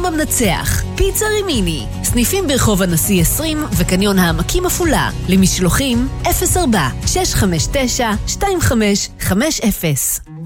היום המנצח, פיצה רימיני. סניפים ברחוב הנשיא 20 וקניון העמקים אפולה. למשלוחים 04-659-2550.